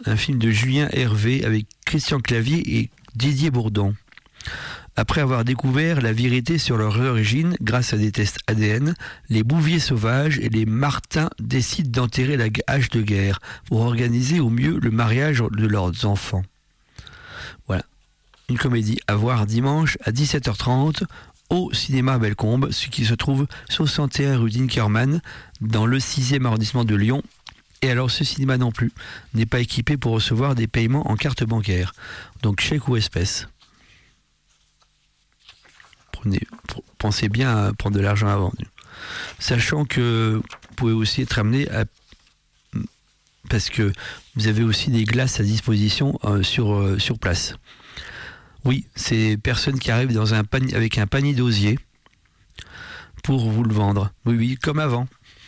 un film de Julien Hervé avec Christian Clavier et Didier Bourdon. Après avoir découvert la vérité sur leurs origines grâce à des tests ADN, les Bouviers sauvages et les Martins décident d'enterrer la hache de guerre pour organiser au mieux le mariage de leurs enfants. Voilà, une comédie à voir dimanche à 17h30 au cinéma Bellecombe, ce qui se trouve 61 rue d'Inkermann dans le 6e arrondissement de Lyon. Et alors ce cinéma non plus n'est pas équipé pour recevoir des paiements en carte bancaire, donc chèque ou espèce. Pensez bien à prendre de l'argent avant. Sachant que vous pouvez aussi être amené à... Parce que vous avez aussi des glaces à disposition sur place. Oui, c'est personnes qui arrivent dans un panier, avec un panier d'osier pour vous le vendre. Oui, comme avant.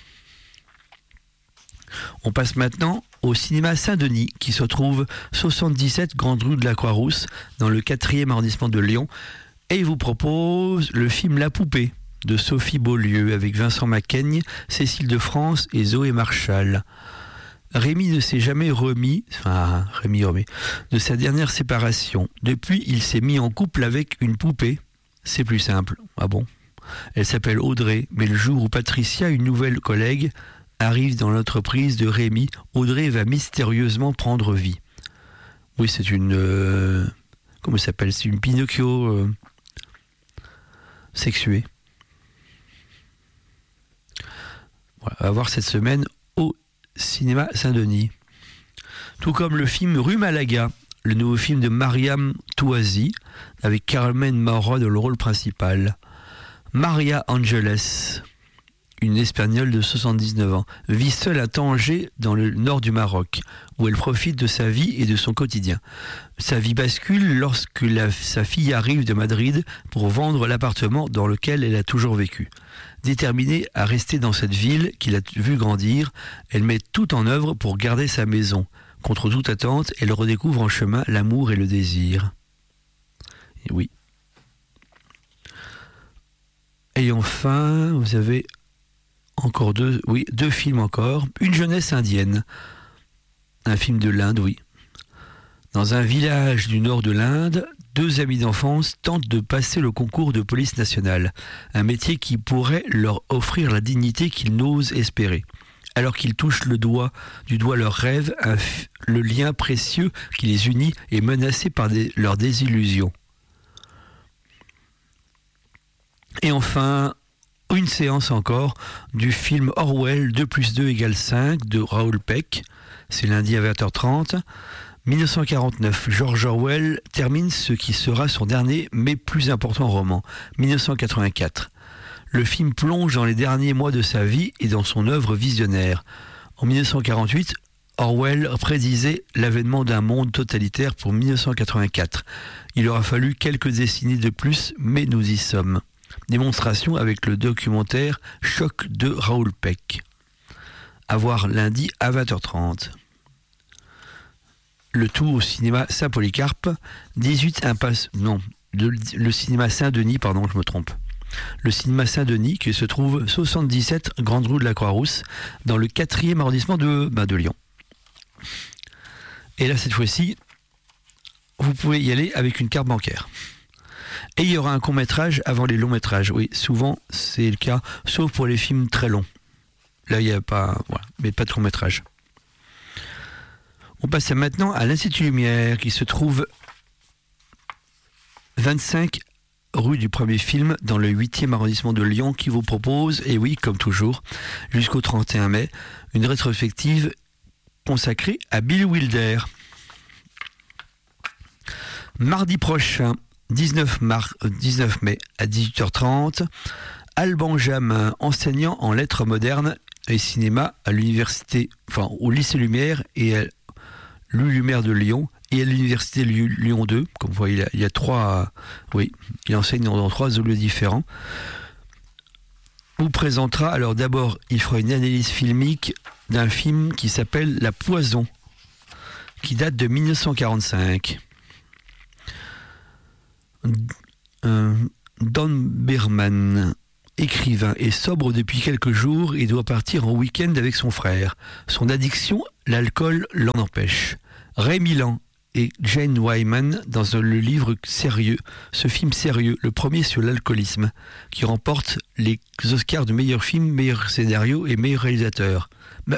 On passe maintenant au cinéma Saint-Denis qui se trouve 77 Grande Rue de la Croix-Rousse dans le 4e arrondissement de Lyon. Et il vous propose le film La Poupée de Sophie Beaulieu avec Vincent Macaigne, Cécile de France et Zoé Marshall. Rémi ne s'est jamais remis de sa dernière séparation. Depuis, il s'est mis en couple avec une poupée. C'est plus simple. Ah bon ? Elle s'appelle Audrey, mais le jour où Patricia, une nouvelle collègue, arrive dans l'entreprise de Rémi, Audrey va mystérieusement prendre vie. Oui, c'est une... comment ça s'appelle ? C'est une Pinocchio sexuée. Voilà, à voir cette semaine au cinéma Saint-Denis. Tout comme le film Rue Malaga, le nouveau film de Mariam Touazi, avec Carmen Maura dans le rôle principal. Maria Angeles, une Espagnole de 79 ans, vit seule à Tanger, dans le nord du Maroc, où elle profite de sa vie et de son quotidien. Sa vie bascule lorsque sa fille arrive de Madrid pour vendre l'appartement dans lequel elle a toujours vécu. Déterminée à rester dans cette ville qu'il a vue grandir, elle met tout en œuvre pour garder sa maison. Contre toute attente, elle redécouvre en chemin l'amour et le désir. Et oui. Et enfin, vous avez encore deux films encore. Une jeunesse indienne. Un film de l'Inde, oui. Dans un village du nord de l'Inde, deux amis d'enfance tentent de passer le concours de police nationale. Un métier qui pourrait leur offrir la dignité qu'ils n'osent espérer. Alors qu'ils touchent du doigt leur rêve, le lien précieux qui les unit est menacé par leur désillusion. Et enfin, une séance encore du film Orwell 2+2 = 5 de Raoul Peck. C'est lundi à 20h30. 1949, George Orwell termine ce qui sera son dernier mais plus important roman. 1984. Le film plonge dans les derniers mois de sa vie et dans son œuvre visionnaire. En 1948, Orwell prédisait l'avènement d'un monde totalitaire pour 1984. Il aura fallu quelques décennies de plus, mais nous y sommes. Démonstration avec le documentaire Choc de Raoul Peck. À voir lundi à 20h30. Le tout au cinéma Saint-Polycarpe, 18 impasse... Non, le cinéma Saint-Denis, pardon, je me trompe. Le cinéma Saint-Denis qui se trouve 77 Grande Rue de la Croix-Rousse dans le 4e arrondissement de Lyon. Et là, cette fois-ci, vous pouvez y aller avec une carte bancaire. Et il y aura un court-métrage avant les longs-métrages. Oui, souvent, c'est le cas, sauf pour les films très longs. Là, il n'y a pas... Voilà, mais pas de court-métrage. On passe maintenant à l'Institut Lumière qui se trouve 25 rue du Premier Film dans le 8e arrondissement de Lyon qui vous propose, et oui, comme toujours, jusqu'au 31 mai, une rétrospective consacrée à Bill Wilder. Mardi prochain, 19 mai à 18h30, Al Benjamin, enseignant en lettres modernes et cinéma à l'université, au lycée Lumière et à l'U-Lumière de Lyon et à l'université Lyon 2. Comme vous voyez, il y a trois... Oui, il enseigne dans 3 lieux différents. Vous présentera, alors d'abord, il fera une analyse filmique d'un film qui s'appelle La Poison, qui date de 1945. Don Berman, écrivain, est sobre depuis quelques jours et doit partir en week-end avec son frère. Son addiction, l'alcool, l'en empêche. Ray Milland et Jane Wyman dans le livre sérieux, ce film sérieux, le premier sur l'alcoolisme, qui remporte les Oscars de meilleur film, meilleur scénario et meilleur réalisateur.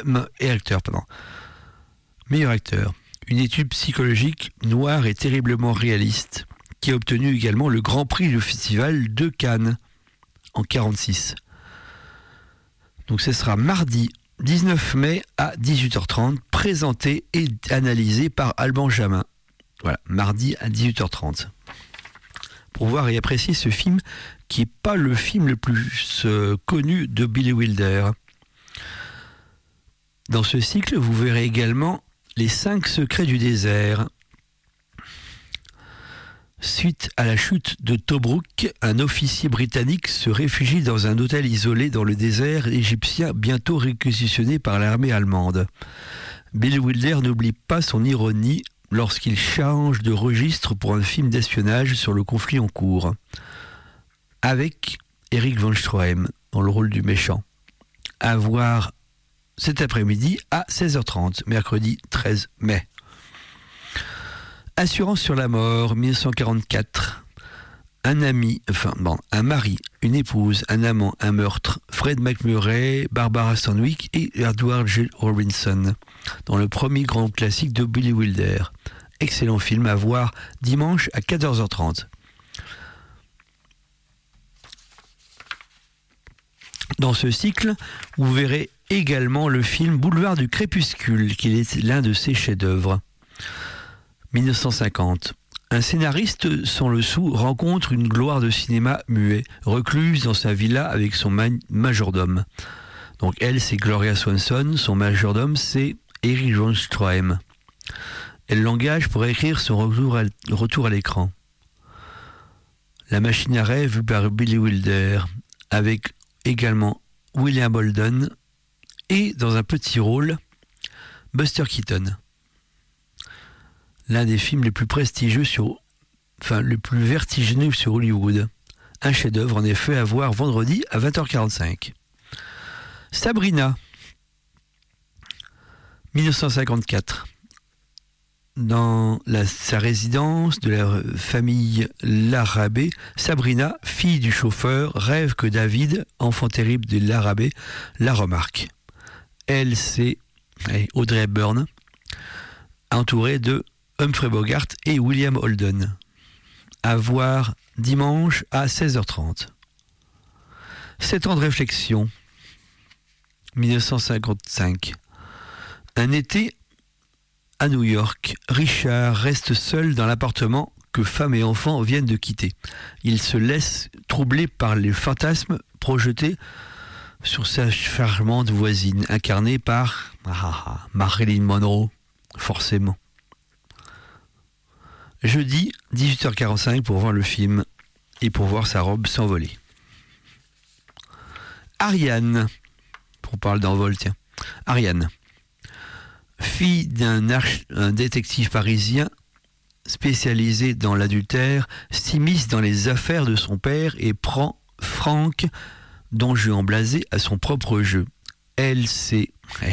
Meilleur acteur. Une étude psychologique noire et terriblement réaliste, qui a obtenu également le Grand Prix du Festival de Cannes en 1946. Donc ce sera mardi 19 mai à 18h30, présenté et analysé par Alban Jamin. Voilà, mardi à 18h30. Pour voir et apprécier ce film, qui n'est pas le film le plus connu de Billy Wilder. Dans ce cycle, vous verrez également Les 5 secrets du désert. Suite à la chute de Tobrouk, un officier britannique se réfugie dans un hôtel isolé dans le désert égyptien, bientôt réquisitionné par l'armée allemande. Billy Wilder n'oublie pas son ironie lorsqu'il change de registre pour un film d'espionnage sur le conflit en cours, avec Eric von Stroheim dans le rôle du méchant. À voir cet après-midi à 16h30, mercredi 13 mai. Assurance sur la mort, 1944. Un mari, une épouse, un amant, un meurtre. Fred McMurray, Barbara Stanwyck et Edward G. Robinson. Dans le premier grand classique de Billy Wilder. Excellent film à voir dimanche à 14h30. Dans ce cycle, vous verrez également le film Boulevard du Crépuscule, qui est l'un de ses chefs-d'œuvre. 1950. Un scénariste sans le sou rencontre une gloire de cinéma muet, recluse dans sa villa avec son majordome. Donc elle, c'est Gloria Swanson, son majordome, c'est Erich von Stroheim. Elle l'engage pour écrire son retour à l'écran. La machine à rêve vue par Billy Wilder, avec également William Holden et dans un petit rôle, Buster Keaton. L'un des films les plus prestigieux le plus vertigineux sur Hollywood. Un chef-d'œuvre en effet à voir vendredi à 20h45. Sabrina, 1954. Dans sa résidence de la famille Larrabee, Sabrina, fille du chauffeur, rêve que David, enfant terrible de Larrabee, la remarque. Elle, c'est Audrey Hepburn, entourée de Humphrey Bogart et William Holden. À voir dimanche à 16h30. 7 ans de réflexion. 1955. Un été à New York, Richard reste seul dans l'appartement que femme et enfants viennent de quitter. Il se laisse troubler par les fantasmes projetés sur sa charmante voisine, incarnée par Marilyn Monroe, forcément. Jeudi, 18h45 pour voir le film et pour voir sa robe s'envoler. Ariane, on parle d'envol, tiens. Ariane, fille d'un détective parisien spécialisé dans l'adultère, s'immisce dans les affaires de son père et prend Franck, don Juan blasé, à son propre jeu. Elle, c'est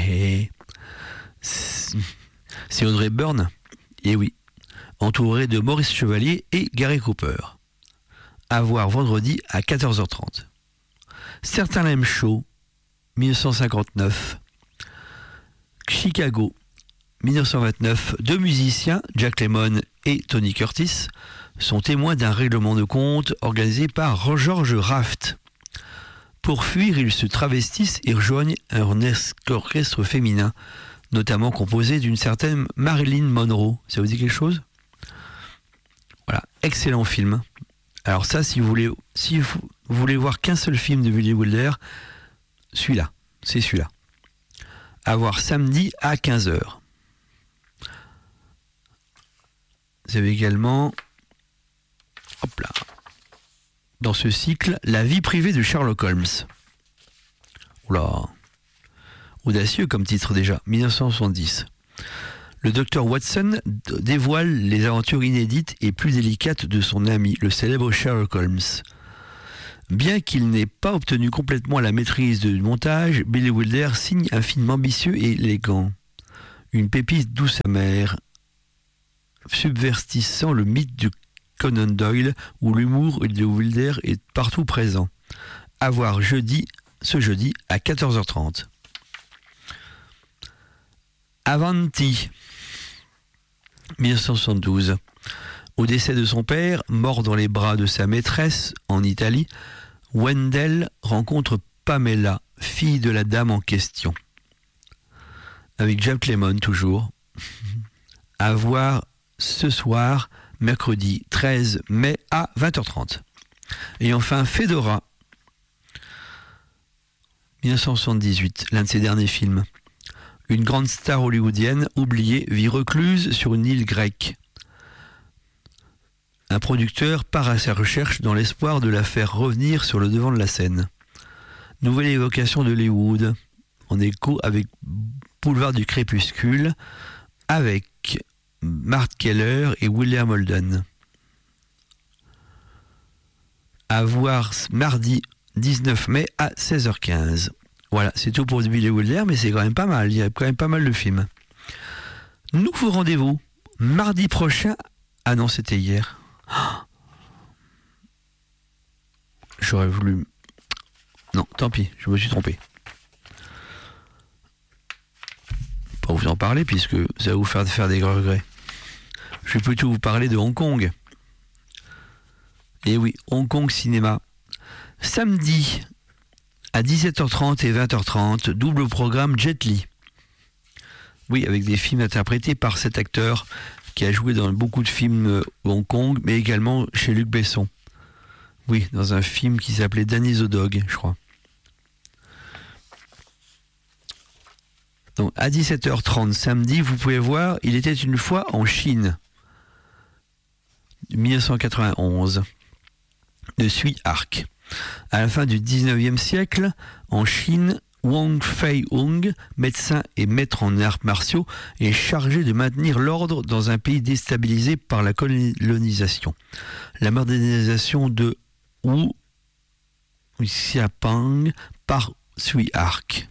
Audrey Hepburn, et oui, entourée de Maurice Chevalier et Gary Cooper. À voir vendredi à 14h30. Certains l'aiment chaud, 1959. Chicago, 1929. Deux musiciens, Jack Lemmon et Tony Curtis, sont témoins d'un règlement de compte organisé par George Raft. Pour fuir, ils se travestissent et rejoignent un orchestre féminin, notamment composé d'une certaine Marilyn Monroe. Ça vous dit quelque chose ? Voilà, excellent film. Alors ça, si vous voulez voir qu'un seul film de Billy Wilder, celui-là, c'est celui-là. À voir samedi à 15h. Vous avez également, dans ce cycle, la vie privée de Sherlock Holmes. Oula, audacieux comme titre déjà, 1970. Le docteur Watson dévoile les aventures inédites et plus délicates de son ami, le célèbre Sherlock Holmes. Bien qu'il n'ait pas obtenu complètement la maîtrise du montage, Billy Wilder signe un film ambitieux et élégant. Une pépite douce amère, subvertissant le mythe de Conan Doyle, où l'humour de Wilder est partout présent. À voir ce jeudi à 14h30. Avanti, 1972. Au décès de son père, mort dans les bras de sa maîtresse en Italie, Wendell rencontre Pamela, fille de la dame en question. Avec Jack Lemmon toujours. À voir ce soir, mercredi 13 mai à 20h30. Et enfin Fedora, 1978, l'un de ses derniers films. Une grande star hollywoodienne oubliée vit recluse sur une île grecque. Un producteur part à sa recherche dans l'espoir de la faire revenir sur le devant de la scène. Nouvelle évocation d'Hollywood, en écho avec Boulevard du Crépuscule, avec Mark Keller et William Holden. À voir mardi 19 mai à 16h15. Voilà, c'est tout pour Billy Wilder, mais c'est quand même pas mal. Il y a quand même pas mal de films. Nouveau rendez-vous mardi prochain. Ah non, c'était hier. J'aurais voulu... Non, tant pis, je me suis trompé. Pas vous en parler puisque ça va vous faire des regrets. Je vais plutôt vous parler de Hong Kong. Et oui, Hong Kong Cinéma. Samedi à 17h30 et 20h30, double programme Jet Li. Oui, avec des films interprétés par cet acteur qui a joué dans beaucoup de films au Hong Kong, mais également chez Luc Besson. Oui, dans un film qui s'appelait Danny the Dog, je crois. Donc, à 17h30 samedi, vous pouvez voir Il était une fois en Chine, 1991, de Sui Arc. À la fin du 19e siècle, en Chine, Wang Fei-hung, médecin et maître en arts martiaux, est chargé de maintenir l'ordre dans un pays déstabilisé par la colonisation. La modernisation de Wu Xiaoping par Sui Arc.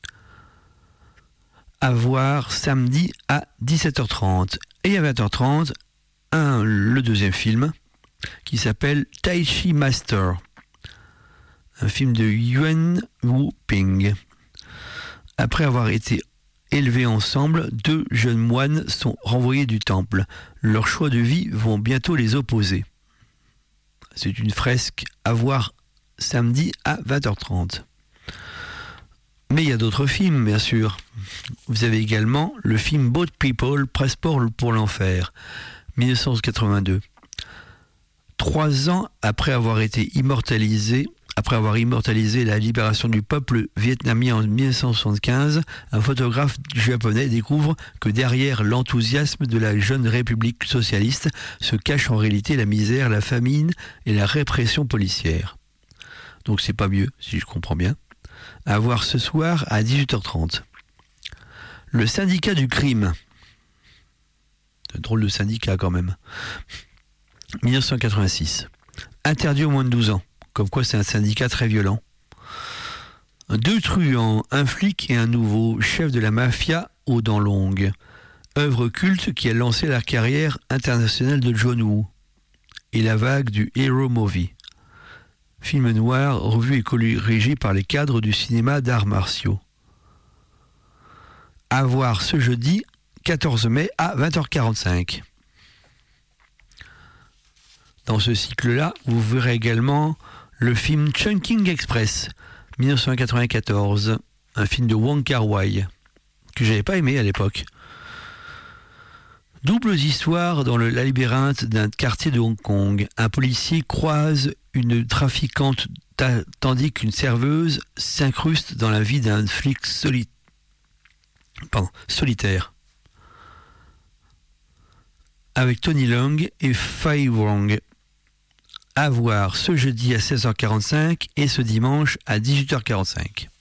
À voir samedi à 17h30 et à 20h30 le deuxième film qui s'appelle Tai Chi Master, un film de Yuan Wu Ping. Après avoir été élevés ensemble, deux jeunes moines sont renvoyés du temple. Leurs choix de vie vont bientôt les opposer. C'est une fresque à voir samedi à 20h30. Mais il y a d'autres films, bien sûr. Vous avez également le film Boat People, Passeport pour l'enfer, 1982. 3 ans après avoir immortalisé la libération du peuple vietnamien en 1975, un photographe japonais découvre que derrière l'enthousiasme de la jeune république socialiste se cache en réalité la misère, la famine et la répression policière. Donc c'est pas mieux, si je comprends bien. À voir ce soir à 18h30. Le syndicat du crime. C'est un drôle de syndicat quand même. 1986. Interdit aux moins de 12 ans. Comme quoi c'est un syndicat très violent. 2 truands, un flic et un nouveau chef de la mafia aux dents longues. Œuvre culte qui a lancé la carrière internationale de John Woo. Et la vague du Hero Movie. Film noir revu et corrigé par les cadres du cinéma d'arts martiaux. À voir ce jeudi 14 mai à 20h45. Dans ce cycle-là, vous verrez également le film Chungking Express, 1994, un film de Wong Kar-wai, que j'avais pas aimé à l'époque. Doubles histoires dans le labyrinthe d'un quartier de Hong Kong. Un policier croise une trafiquante tandis qu'une serveuse s'incruste dans la vie d'un flic solitaire. Avec Tony Leung et Fai Wong. À voir ce jeudi à 16h45 et ce dimanche à 18h45.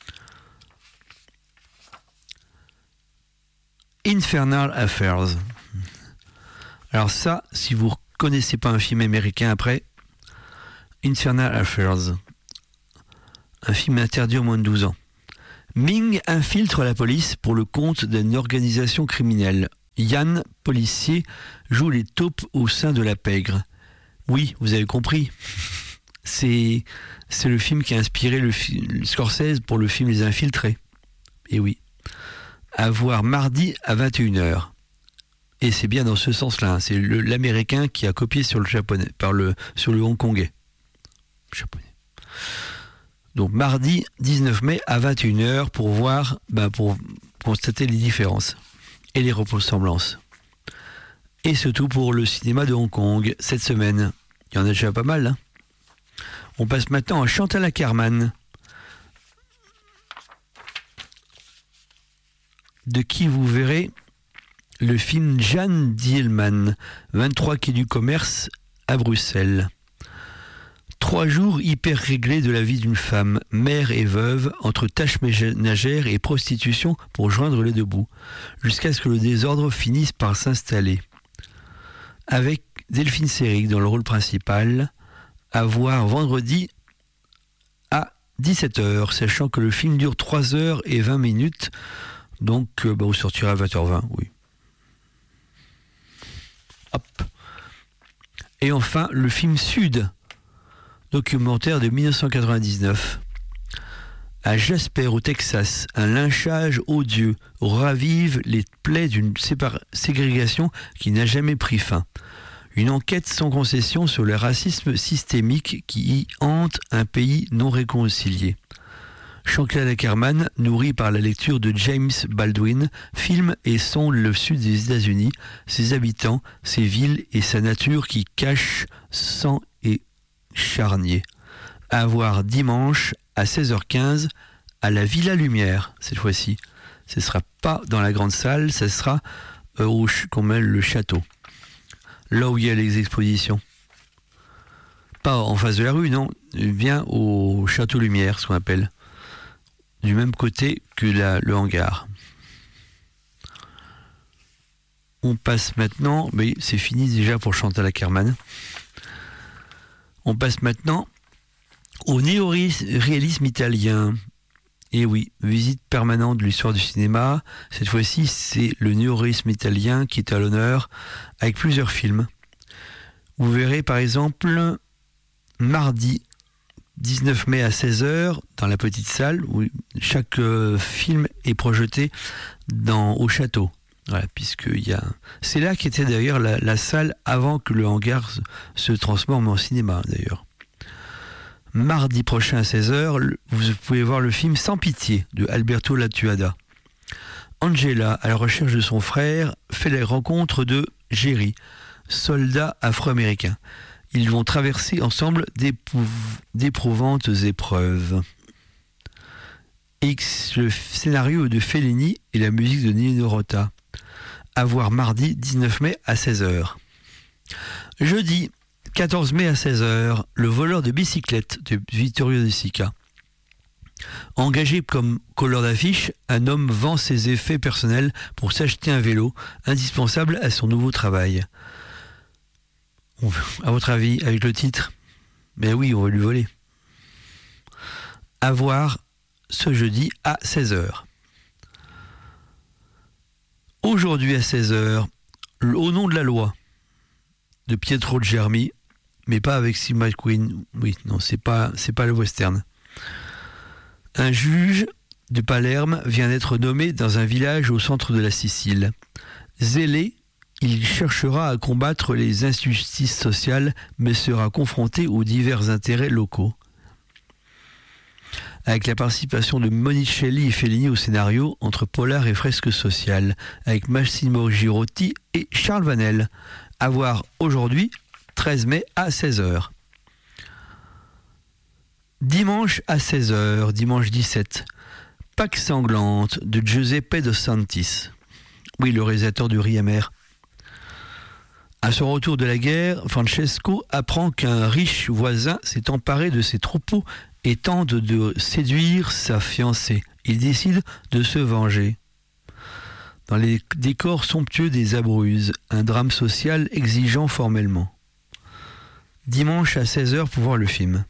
Infernal Affairs. Alors ça, si vous ne connaissez pas un film américain après, Infernal Affairs, un film interdit aux moins de 12 ans. Ming infiltre la police pour le compte d'une organisation criminelle. Yann, policier, joue les taupes au sein de la pègre. Oui, vous avez compris. C'est le film qui a inspiré le Scorsese pour le film Les Infiltrés. Et oui. À voir mardi à 21h. Et c'est bien dans ce sens-là. C'est l'américain qui a copié sur le japonais, sur le hongkongais. Japonais. Donc mardi 19 mai à 21h pour voir, pour constater les différences et les ressemblances. Et c'est tout pour le cinéma de Hong Kong cette semaine. Il y en a déjà pas mal. Hein. On passe maintenant à Chantal Akerman, de qui vous verrez le film Jeanne Dielman, 23 quai du commerce à Bruxelles. 3 jours hyper réglés de la vie d'une femme, mère et veuve, entre tâches ménagères et prostitution pour joindre les deux bouts, jusqu'à ce que le désordre finisse par s'installer. Avec Delphine Seyrig dans le rôle principal, à voir vendredi à 17h, sachant que le film dure 3h20, donc vous sortirez à 20h20, oui. Hop. Et enfin, le film Sud, documentaire de 1999. À Jasper, au Texas, un lynchage odieux ravive les plaies d'une ségrégation qui n'a jamais pris fin. Une enquête sans concession sur le racisme systémique qui y hante un pays non réconcilié. Chantal Akerman, nourri par la lecture de James Baldwin, filme et sonde le sud des États-Unis, ses habitants, ses villes et sa nature qui cachent sang et charnier. À voir dimanche à 16h15 à la Villa Lumière, cette fois-ci. Ce ne sera pas dans la grande salle, ce sera le château. Là où il y a les expositions. Pas en face de la rue, non. Bien au Château Lumière, ce qu'on appelle. Du même côté que le hangar. On passe maintenant, mais c'est fini déjà pour Chantal Akerman. On passe maintenant au néo-réalisme italien. Et oui, visite permanente de l'histoire du cinéma. Cette fois-ci, c'est le néo-réalisme italien qui est à l'honneur, avec plusieurs films. Vous verrez par exemple mardi 19 mai à 16h dans la petite salle où chaque film est projeté au château. Voilà, c'est là qu'était d'ailleurs la salle avant que le hangar se transforme en cinéma d'ailleurs. Mardi prochain à 16h, vous pouvez voir le film Sans pitié de Alberto Lattuada. Angela, à la recherche de son frère, fait la rencontre de Jerry, soldat afro-américain. Ils vont traverser ensemble d'éprouvantes épreuves. Le scénario de Fellini et la musique de Nino Rota. À voir mardi 19 mai à 16h. Jeudi 14 mai à 16h, Le voleur de bicyclette de Vittorio De Sica. Engagé comme colleur d'affiches, un homme vend ses effets personnels pour s'acheter un vélo, indispensable à son nouveau travail. À votre avis, avec le titre ? Ben oui, on va lui voler. À voir ce jeudi à 16h. Aujourd'hui à 16h, Au nom de la loi de Pietro Germi, mais pas avec Steve McQueen. Oui, non, c'est pas le western. Un juge de Palerme vient d'être nommé dans un village au centre de la Sicile. Zélé, il cherchera à combattre les injustices sociales, mais sera confronté aux divers intérêts locaux. Avec la participation de Monicelli et Fellini au scénario, entre polar et fresque sociale, avec Massimo Girotti et Charles Vanel. À voir aujourd'hui, 13 mai à 16h. Dimanche à 16h, dimanche 17, Pâques sanglante de Giuseppe De Santis. Oui, le réalisateur du Riz amer. À son retour de la guerre, Francesco apprend qu'un riche voisin s'est emparé de ses troupeaux et tente de séduire sa fiancée. Il décide de se venger. Dans les décors somptueux des Abruzzes, un drame social exigeant formellement. dimanche à 16h pour voir le film.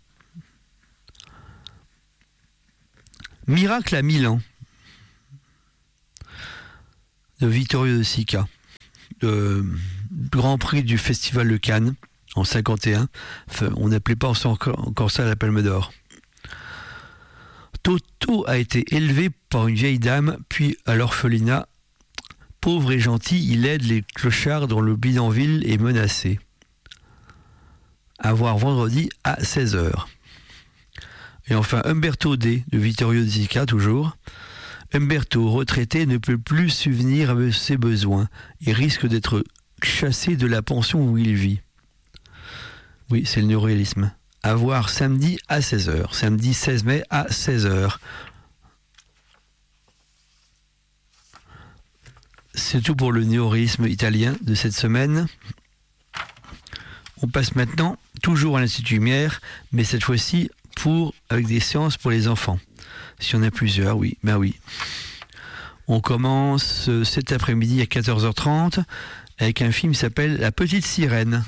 Miracle à Milan de Vittorio De Sica, le Grand Prix du Festival de Cannes en 51. Enfin, on n'appelait pas encore ça la Palme d'Or. Toto a été élevé par une vieille dame, puis à l'orphelinat. Pauvre et gentil, il aide les clochards dont le bidonville est menacé. À voir vendredi à 16h. Et enfin, Umberto D, de Vittorio De Sica, toujours. Umberto, retraité, ne peut plus subvenir à ses besoins et risque d'être chassé de la pension où il vit. Oui, c'est le néoréalisme. À voir samedi à 16h. Samedi 16 mai à 16h. C'est tout pour le néoréalisme italien de cette semaine. On passe maintenant toujours à l'Institut Lumière, mais cette fois-ci avec des séances pour les enfants. S'il y en a plusieurs, oui, ben oui. On commence cet après-midi à 14h30 avec un film qui s'appelle La Petite Sirène.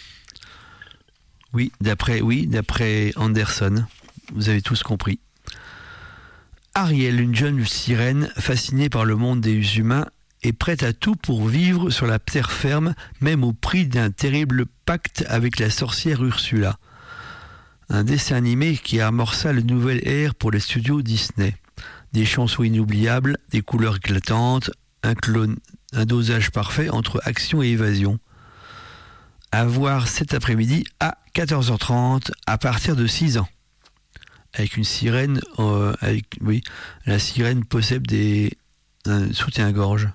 Oui, d'après Anderson. Vous avez tous compris. Ariel, une jeune sirène fascinée par le monde des humains, est prête à tout pour vivre sur la terre ferme, même au prix d'un terrible pacte avec la sorcière Ursula. Un dessin animé qui amorça le nouvel ère pour les studios Disney. Des chansons inoubliables, des couleurs éclatantes, un dosage parfait entre action et évasion. À voir cet après-midi à 14h30 à partir de 6 ans. Avec une sirène, la sirène possède un soutien-gorge.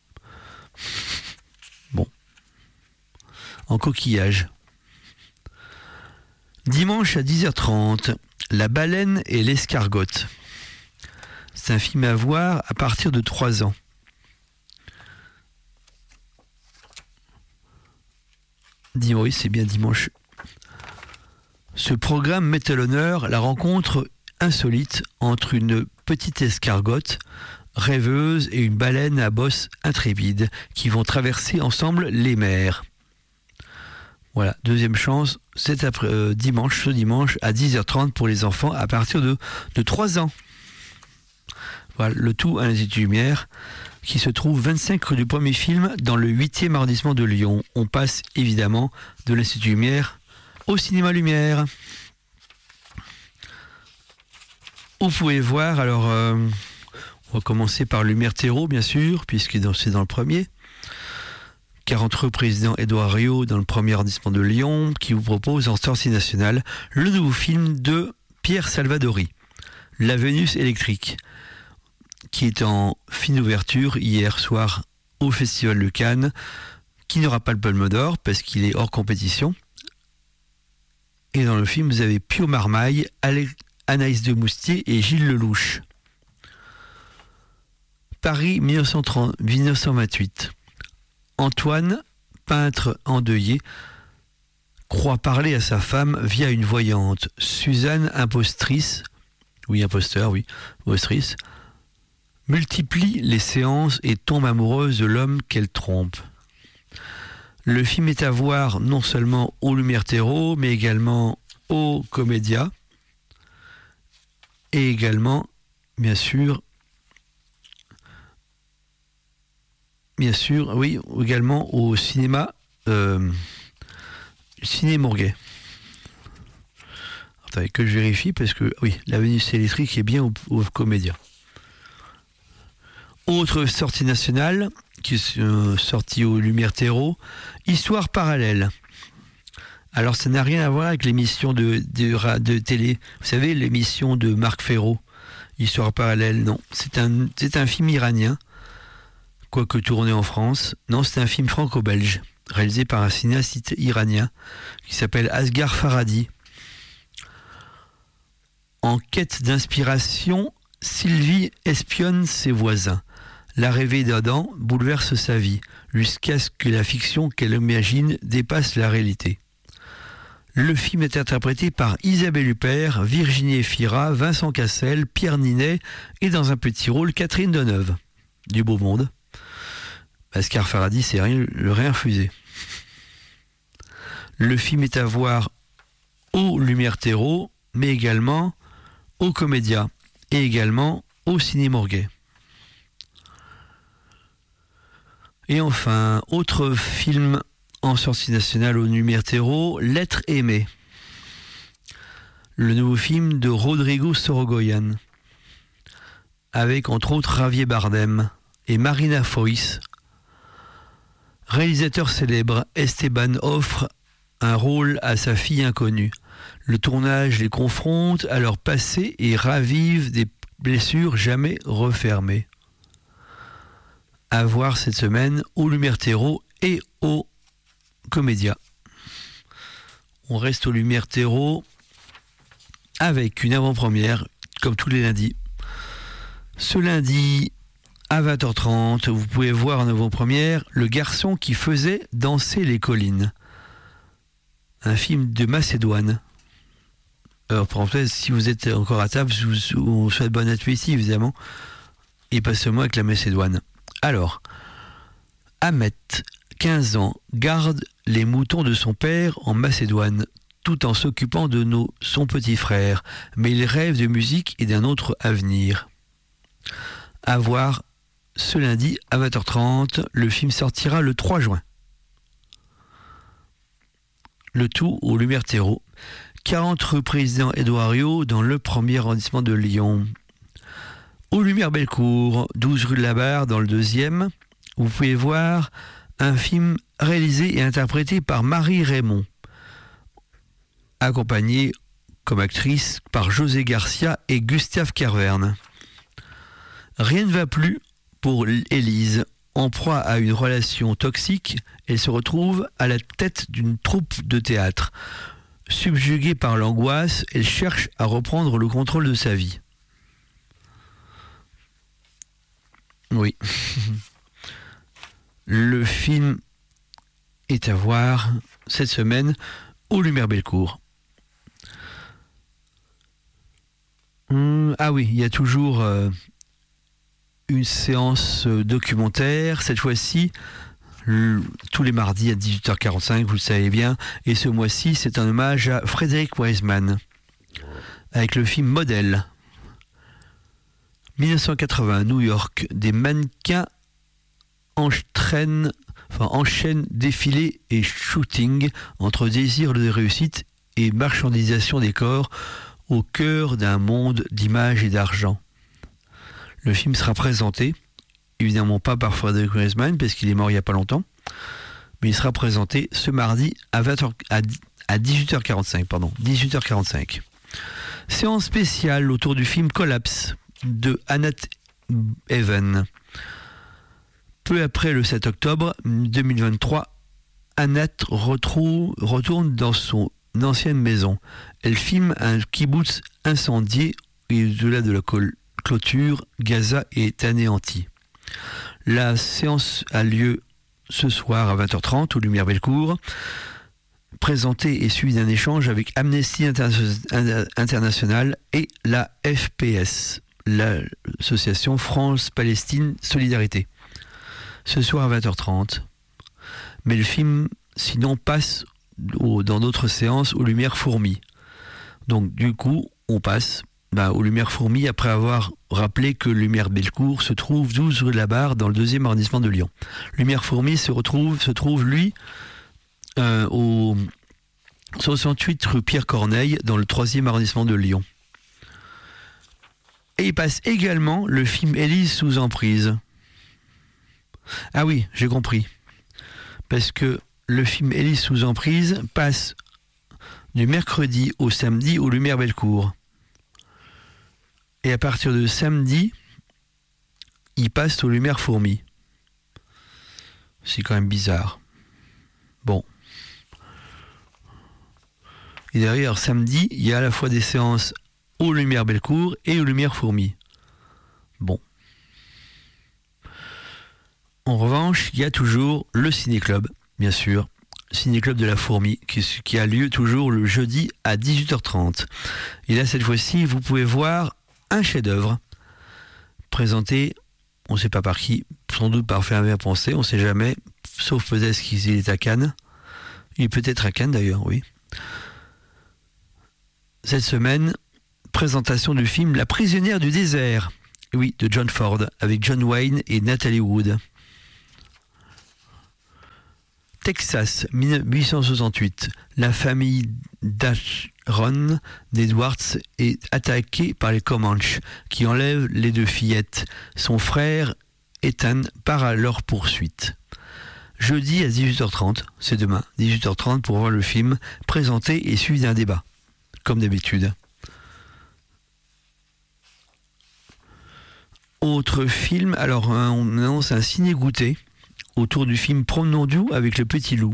Bon. En coquillage. Dimanche à 10h30, La baleine et l'escargotte. C'est un film à voir à partir de 3 ans. Oui, c'est bien dimanche. Ce programme met à l'honneur la rencontre insolite entre une petite escargotte rêveuse et une baleine à bosse intrépide qui vont traverser ensemble les mers. Voilà, deuxième chance, c'est ce dimanche à 10h30 pour les enfants à partir de 3 ans. Voilà, le tout à l'Institut Lumière, qui se trouve 25 rue du Premier Film dans le 8e arrondissement de Lyon. On passe évidemment de l'Institut Lumière au Cinéma Lumière. Vous pouvez voir, alors on va commencer par Lumière Terreau bien sûr, puisque c'est dans le premier. 40 rue Président Édouard Riot dans le 1er arrondissement de Lyon, qui vous propose en sortie nationale le nouveau film de Pierre Salvadori, La Vénus électrique, qui est en fine ouverture hier soir au Festival de Cannes, qui n'aura pas le Palme d'Or parce qu'il est hors compétition. Et dans le film, vous avez Pio Marmaille, Anaïs de Moustier et Gilles Lelouch. Paris 1928. Antoine, peintre endeuillé, croit parler à sa femme via une voyante. Suzanne, impostrice, multiplie les séances et tombe amoureuse de l'homme qu'elle trompe. Le film est à voir non seulement au Lumière Terreau, mais également au Comédia, et également, bien sûr, également au cinéma Ciné Mourguet. Attendez que je vérifie, parce que, oui, La Vénus électrique est bien au Comédia. Autre sortie nationale, qui est sortie au Lumière Terreau, Histoire parallèle. Alors ça n'a rien à voir avec l'émission de télé. Vous savez, l'émission de Marc Ferraud, Histoire parallèle, non. C'est un film iranien, quoique tourné en France. Non, c'est un film franco-belge, réalisé par un cinéaste iranien, qui s'appelle Asghar Farhadi. En quête d'inspiration, Sylvie espionne ses voisins. L'arrivée d'Adam bouleverse sa vie, jusqu'à ce que la fiction qu'elle imagine dépasse la réalité. Le film est interprété par Isabelle Huppert, Virginie Efira, Vincent Cassel, Pierre Ninet et dans un petit rôle Catherine Deneuve. Du beau monde. Asghar Farhadi, c'est rien refusé. Le film est à voir au Lumière Terreau, mais également au Comédia et également au Ciné Morguet. Et enfin, autre film en sortie nationale au Lumière Terreau, L'être aimé. Le nouveau film de Rodrigo Sorogoyen, avec entre autres Javier Bardem et Marina Foïs. Réalisateur célèbre, Esteban offre un rôle à sa fille inconnue. Le tournage les confronte à leur passé et ravive des blessures jamais refermées. À voir cette semaine au Lumière Terreau et au Comédia. On reste au Lumière Terreau avec une avant-première, comme tous les lundis. Ce lundi, à 20h30, vous pouvez voir en avant-première Le garçon qui faisait danser les collines. Un film de Macédoine. Alors, pour exemple, si vous êtes encore à table, je vous souhaite bon appétit, évidemment. Et pas seulement avec la Macédoine. Alors, Ahmet, 15 ans, garde les moutons de son père en Macédoine, tout en s'occupant de son petit frère. Mais il rêve de musique et d'un autre avenir. À voir ce lundi à 20h30. Le film sortira le 3 juin. Le tout au Lumière Terreau. 40 rue Président Édouard Herriot dans le 1er arrondissement de Lyon. Au Lumière Bellecour, 12 rue de la Barre dans le 2e, vous pouvez voir un film réalisé et interprété par Marie Raymond, accompagnée comme actrice par José Garcia et Gustave Kervern. Rien ne va plus pour Élise. En proie à une relation toxique, elle se retrouve à la tête d'une troupe de théâtre. Subjuguée par l'angoisse, elle cherche à reprendre le contrôle de sa vie. Oui. Le film est à voir cette semaine au Lumière Bellecour. Ah oui, il y a toujours une séance documentaire, cette fois-ci tous les mardis à 18h45, vous le savez bien, et ce mois-ci c'est un hommage à Frédéric Wiseman avec le film Modèle. 1980, New York, des mannequins enchaînent défilés et shooting entre désir de réussite et marchandisation des corps au cœur d'un monde d'images et d'argent. Le film sera présenté, évidemment pas par Frédéric Wiseman parce qu'il est mort il n'y a pas longtemps, mais il sera présenté ce mardi à 18h45. 18h45. Séance spéciale autour du film Collapse de Annette Even. Peu après le 7 octobre 2023, Annette retourne dans son ancienne maison. Elle filme un kibboutz incendié et au-delà de la clôture, Gaza est anéanti. La séance a lieu ce soir à 20h30 au Lumière Bellecour, présentée et suivie d'un échange avec Amnesty International et la FPS, l'association France-Palestine Solidarité. Ce soir à 20h30. Mais le film, sinon, passe dans d'autres séances aux Lumières Fourmis. Donc, du coup, on passe aux Lumières Fourmis après avoir rappelé que Lumière Bellecour se trouve 12 rue de la Barre dans le 2e arrondissement de Lyon. Lumière Fourmis se trouve lui, au 68 rue Pierre Corneille dans le 3e arrondissement de Lyon. Et il passe également le film Élise sous emprise. Ah oui, j'ai compris. Parce que le film Élise sous emprise passe du mercredi au samedi aux Lumières Bellecour. Et à partir de samedi, il passe aux Lumières Fourmis. C'est quand même bizarre. Bon. Et d'ailleurs, samedi, il y a à la fois des séances aux Lumières Bellecour et aux Lumières Fourmis. Bon. En revanche, il y a toujours le Ciné-Club, bien sûr. Ciné-Club de la Fourmi, qui a lieu toujours le jeudi à 18h30. Et là, cette fois-ci, vous pouvez voir un chef-d'œuvre présenté, on ne sait pas par qui, sans doute par Fernand Pensée, on ne sait jamais, sauf peut-être qu'il est à Cannes. Il est peut-être à Cannes d'ailleurs, oui. cette semaine, présentation du film La prisonnière du désert, oui, de John Ford, avec John Wayne et Natalie Wood. Texas, 1868. La famille d'Aaron d'Edwards est attaquée par les Comanches, qui enlèvent les 2 fillettes. Son frère, Ethan, part à leur poursuite. Jeudi à 18h30, c'est demain, 18h30 pour voir le film présenté et suivi d'un débat, comme d'habitude. Autre film, alors on annonce un ciné-goûter autour du film Promenons-nous avec le petit loup.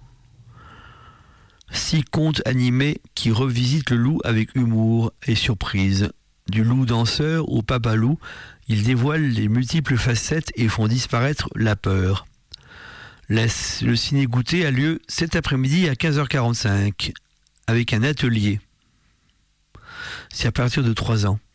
6 contes animés qui revisitent le loup avec humour et surprise. Du loup danseur au papa loup, ils dévoilent les multiples facettes et font disparaître la peur. Le ciné-goûter a lieu cet après-midi à 15h45 avec un atelier. C'est à partir de 3 ans.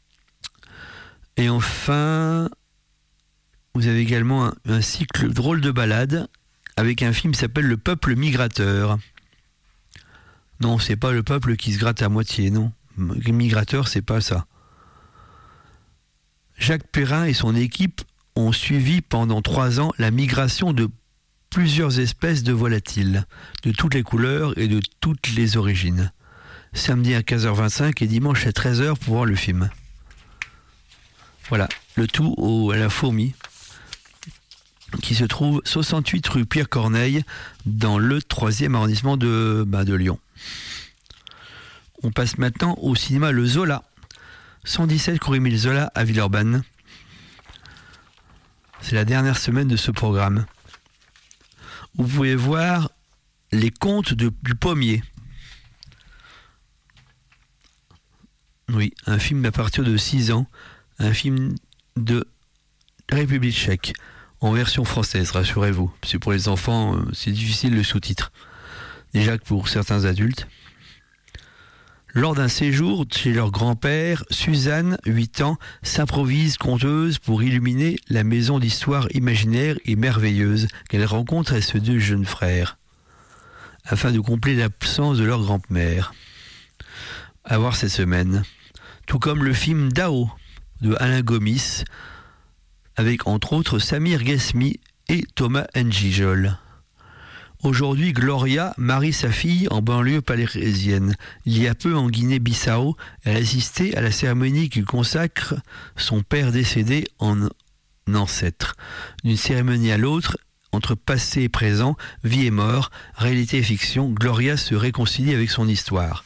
Et enfin, vous avez également un cycle drôle de balade avec un film qui s'appelle Le Peuple Migrateur. Non, c'est pas le peuple qui se gratte à moitié, non. Migrateur, c'est pas ça. Jacques Perrin et son équipe ont suivi pendant 3 ans la migration de plusieurs espèces de volatiles, de toutes les couleurs et de toutes les origines. Samedi à 15h25 et dimanche à 13h pour voir le film. Voilà, le tout à la Fourmi, qui se trouve 68 rue Pierre-Corneille, dans le 3e arrondissement de Lyon. On passe maintenant au cinéma Le Zola, 117 rue Émile Zola à Villeurbanne. C'est la dernière semaine de ce programme. Vous pouvez voir Les Contes du Pommier. Oui, un film à partir de 6 ans. Un film de République tchèque, en version française, rassurez-vous. Parce que pour les enfants, c'est difficile le sous-titre. Déjà que pour certains adultes. Lors d'un séjour chez leur grand-père, Suzanne, 8 ans, s'improvise conteuse pour illuminer la maison d'histoire imaginaire et merveilleuse qu'elle rencontre à ses 2 jeunes frères, afin de combler l'absence de leur grand-mère. À voir cette semaine. Tout comme le film Dao, de Alain Gomis, avec entre autres Samir Ghesmi et Thomas N'Gijol. Aujourd'hui, Gloria marie sa fille en banlieue parisienne. Il y a peu en Guinée-Bissau, elle assistait à la cérémonie qui consacre son père décédé en ancêtre. D'une cérémonie à l'autre, entre passé et présent, vie et mort, réalité et fiction, Gloria se réconcilie avec son histoire.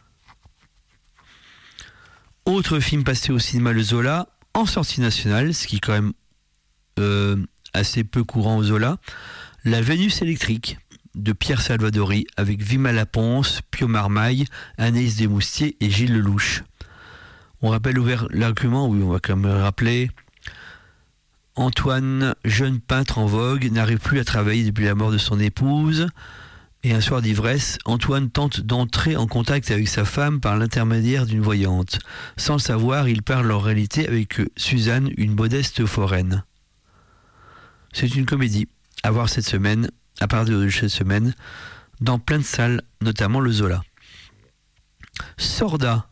Autre film passé au cinéma Le Zola, en sortie nationale, ce qui est quand même assez peu courant au Zola, La Vénus électrique de Pierre Salvadori avec Vima Laponce, Pio Marmaille, Anaïs Desmoustiers et Gilles Lelouch. On rappelle l'argument, oui, on va quand même rappeler. Antoine, jeune peintre en vogue, n'arrive plus à travailler depuis la mort de son épouse. Et un soir d'ivresse, Antoine tente d'entrer en contact avec sa femme par l'intermédiaire d'une voyante. Sans le savoir, il parle en réalité avec Suzanne, une modeste foraine. C'est une comédie à voir cette semaine, à partir de cette semaine, dans plein de salles, notamment le Zola. Sorda,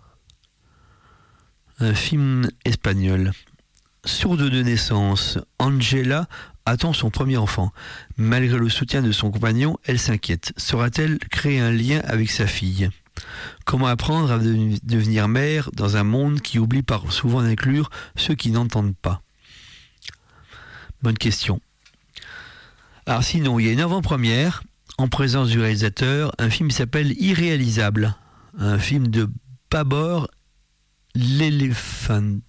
un film espagnol. Sourde de naissance, Angela attend son premier enfant. Malgré le soutien de son compagnon, elle s'inquiète. Saura-t-elle créer un lien avec sa fille ? Comment apprendre à devenir mère dans un monde qui oublie par souvent d'inclure ceux qui n'entendent pas ? Bonne question. Alors sinon, il y a une avant-première, en présence du réalisateur, un film qui s'appelle Irréalisable. Un film de Babor Lelephant,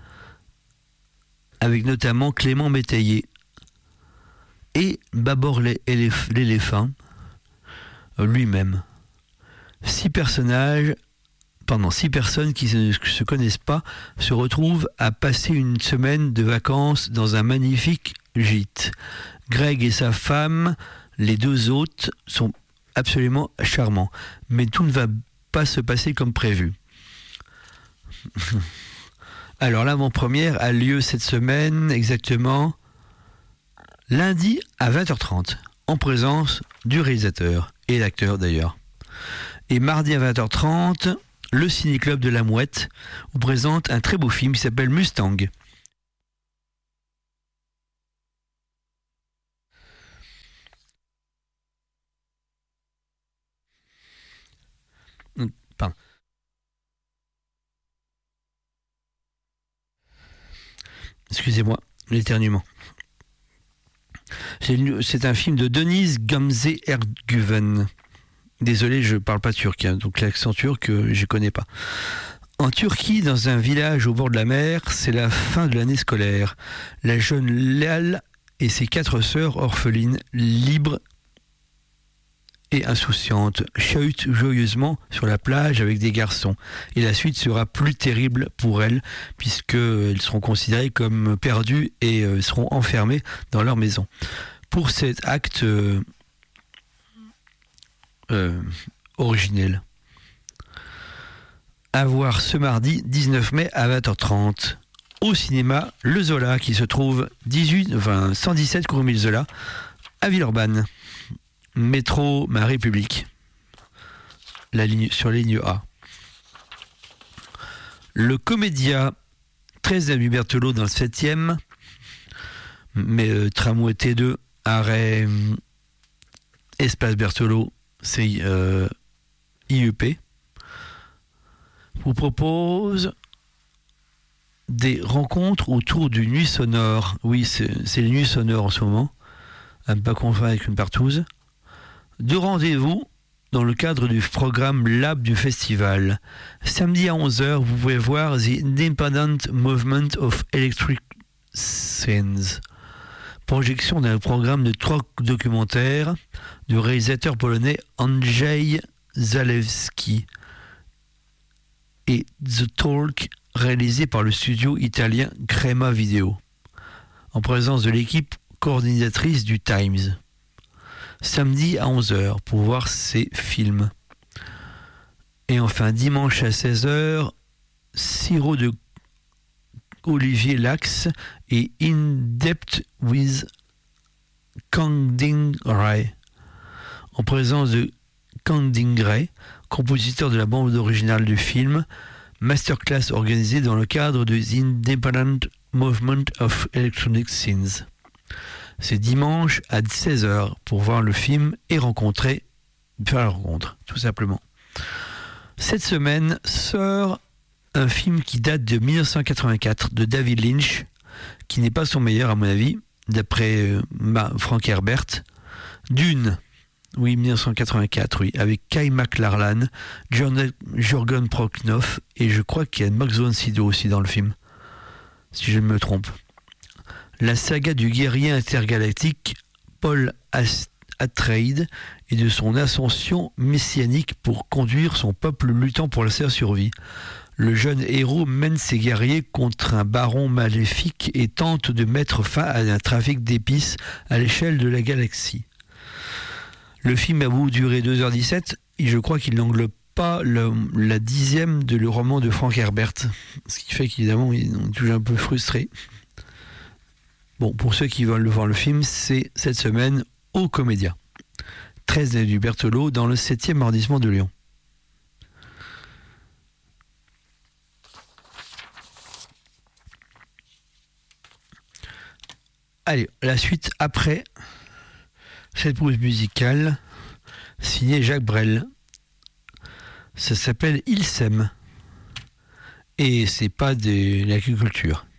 avec notamment Clément Métayer et Babor l'éléphant lui-même. 6 personnes qui ne se connaissent pas se retrouvent à passer une semaine de vacances dans un magnifique gîte. Greg et sa femme, les 2 hôtes, sont absolument charmants, mais tout ne va pas se passer comme prévu. Alors l'avant-première a lieu cette semaine, exactement lundi à 20h30, en présence du réalisateur et l'acteur d'ailleurs. Et mardi à 20h30, le Ciné-Club de la Mouette vous présente un très beau film qui s'appelle Mustang. Pardon. Excusez-moi, l'éternuement. C'est un film de Denise Gamze-Erguven. Désolé, je parle pas turc, hein, donc l'accent turc, je ne connais pas. En Turquie, dans un village au bord de la mer, c'est la fin de l'année scolaire. La jeune Léal et ses 4 sœurs orphelines, libres et insouciantes, chahutent joyeusement sur la plage avec des garçons. Et la suite sera plus terrible pour elles, puisqu'elles seront considérées comme perdues et seront enfermées dans leur maison. Pour cet acte originel. À voir ce mardi 19 mai à 20h30 au cinéma Le Zola qui se trouve 117 cours Émile Zola à Villeurbanne. Métro Ma République. Sur la ligne A. Le Comédia 13 avenue Berthelot dans le 7e. Mais tramway T2 arrêt Espace Berthelot, c'est IEP, vous propose des rencontres autour du Nuit Sonore. Oui, c'est les Nuits Sonores en ce moment, à ne pas confondre avec une partouze. 2 rendez-vous dans le cadre du programme Lab du festival. Samedi à 11h, vous pouvez voir The Independent Movement of Electric Scenes. Projection d'un programme de 3 documentaires du réalisateur polonais Andrzej Zalewski et The Talk réalisé par le studio italien Crema Video en présence de l'équipe coordinatrice du Times. Samedi à 11h pour voir ces films. Et enfin dimanche à 16h, Sirop de Olivier Lax et In Depth with Kangding Ray en présence de Kangding Ray, compositeur de la bande originale du film, masterclass organisée dans le cadre de The Independent Movement of Electronic Scenes. C'est dimanche à 16h pour voir le film et faire la rencontre, tout simplement. Cette semaine sort un film qui date de 1984 de David Lynch, qui n'est pas son meilleur à mon avis, d'après Frank Herbert. Dune, oui, 1984, oui, avec Kyle MacLachlan, Jürgen Prochnow, et je crois qu'il y a Max von Sydow aussi dans le film, si je ne me trompe. La saga du guerrier intergalactique Paul Atreides et de son ascension messianique pour conduire son peuple luttant pour sa survie. Le jeune héros mène ses guerriers contre un baron maléfique et tente de mettre fin à un trafic d'épices à l'échelle de la galaxie. Le film a beau durer 2h17 et je crois qu'il n'englobe pas la 10e de le roman de Frank Herbert, ce qui fait qu'évidemment ils sont toujours un peu frustrés. Bon, pour ceux qui veulent voir le film, c'est cette semaine au Comédia, 13 avenue Berthelot dans le 7e arrondissement de Lyon. Allez, la suite après cette pause musicale signée Jacques Brel. Ça s'appelle Il s'aime. Et c'est pas de l'agriculture.